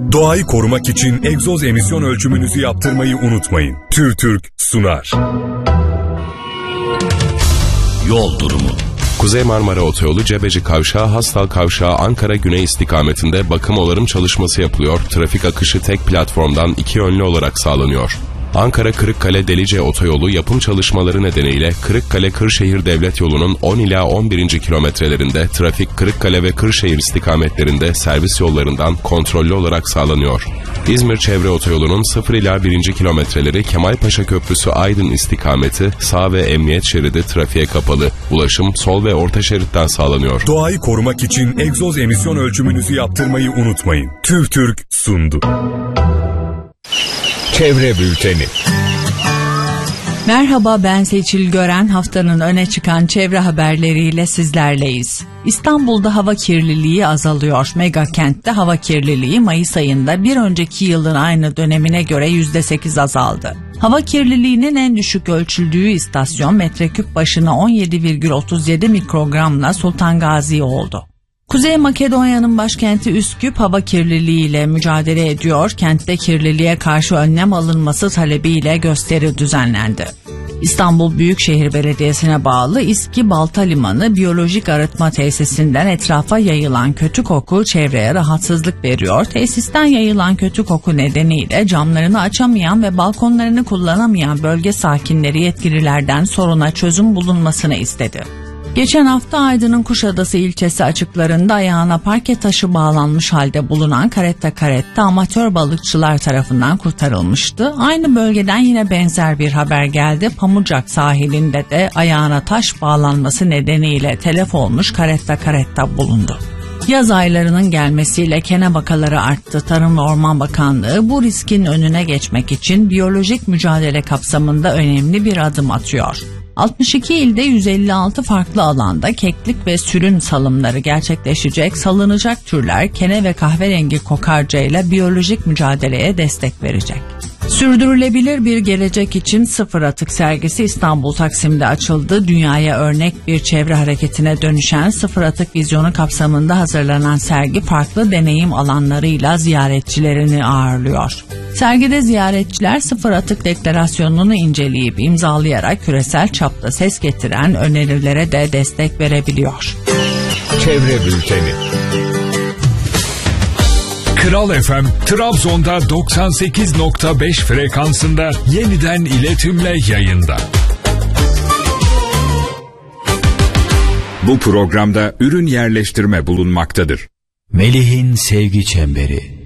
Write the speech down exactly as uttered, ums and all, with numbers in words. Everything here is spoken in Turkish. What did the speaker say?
Doğayı korumak için egzoz emisyon ölçümünüzü yaptırmayı unutmayın. TÜRTÜRK sunar. Yol durumu. Kuzey Marmara Otoyolu Cebeci Kavşağı Hastal Kavşağı Ankara Güney istikametinde bakım onarım çalışması yapılıyor. Trafik akışı tek platformdan iki yönlü olarak sağlanıyor. Ankara Kırıkkale Delice Otoyolu yapım çalışmaları nedeniyle Kırıkkale Kırşehir Devlet Yolu'nun on ila on birinci kilometrelerinde trafik Kırıkkale ve Kırşehir istikametlerinde servis yollarından kontrollü olarak sağlanıyor. İzmir Çevre Otoyolu'nun sıfır ila birinci kilometreleri Kemalpaşa Köprüsü Aydın istikameti sağ ve emniyet şeridi trafiğe kapalı. Ulaşım sol ve orta şeritten sağlanıyor. Doğayı korumak için egzoz emisyon ölçümünüzü yaptırmayı unutmayın. TÜRTÜRK sundu. Çevre Bülteni. Merhaba, ben Seçil Gören. Haftanın öne çıkan çevre haberleriyle sizlerleyiz. İstanbul'da hava kirliliği azalıyor. Mega kentte hava kirliliği Mayıs ayında bir önceki yılın aynı dönemine göre yüzde sekiz azaldı. Hava kirliliğinin en düşük ölçüldüğü istasyon metreküp başına on yedi virgül otuz yedi mikrogramla Sultan Gazi oldu. Kuzey Makedonya'nın başkenti Üsküp hava kirliliğiyle mücadele ediyor. Kentte kirliliğe karşı önlem alınması talebiyle gösteri düzenlendi. İstanbul Büyükşehir Belediyesi'ne bağlı İSKİ Balta Limanı biyolojik arıtma tesisinden etrafa yayılan kötü koku çevreye rahatsızlık veriyor. Tesisten yayılan kötü koku nedeniyle camlarını açamayan ve balkonlarını kullanamayan bölge sakinleri yetkililerden soruna çözüm bulunmasını istedi. Geçen hafta Aydın'ın Kuşadası ilçesi açıklarında ayağına parke taşı bağlanmış halde bulunan karetta karetta amatör balıkçılar tarafından kurtarılmıştı. Aynı bölgeden yine benzer bir haber geldi. Pamucak sahilinde de ayağına taş bağlanması nedeniyle telef olmuş karetta karetta bulundu. Yaz aylarının gelmesiyle kene vakaları arttı. Tarım ve Orman Bakanlığı bu riskin önüne geçmek için biyolojik mücadele kapsamında önemli bir adım atıyor. altmış iki ilde yüz elli altı farklı alanda keklik ve sürün salımları gerçekleşecek. Salınacak türler kene ve kahverengi kokarcayla biyolojik mücadeleye destek verecek. Sürdürülebilir bir gelecek için sıfır atık sergisi İstanbul Taksim'de açıldı. Dünyaya örnek bir çevre hareketine dönüşen sıfır atık vizyonu kapsamında hazırlanan sergi farklı deneyim alanlarıyla ziyaretçilerini ağırlıyor. Sergide ziyaretçiler sıfır atık deklarasyonunu inceleyip imzalayarak küresel çapta ses getiren önerilere de destek verebiliyor. Çevre Bülteni. Kral F M, Trabzon'da doksan sekiz nokta beş frekansında yeniden iletimle yayında. Bu programda ürün yerleştirme bulunmaktadır. Melih'in sevgi çemberi.